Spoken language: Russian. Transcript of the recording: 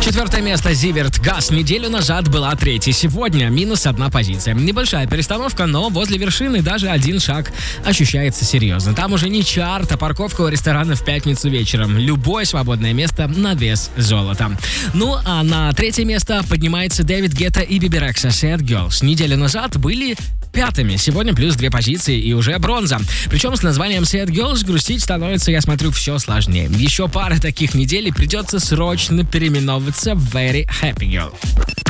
4 место Зиверт Газ. Неделю назад была 3-й. Сегодня минус 1 позиция. Небольшая перестановка, но возле вершины даже один шаг ощущается серьезно. Там уже не чарт, а парковка у ресторана в пятницу вечером. Любое свободное место на вес золота. Ну а на 3 место поднимается Дэвид Гетта и Биби Рекса Sad Girls. Неделю назад были 5-ми. Сегодня плюс 2 позиции и уже бронза. Причем с названием Sad Girls грустить становится, я смотрю, все сложнее. Еще пара таких недель и придется срочно переименовываться в Very Happy Girl.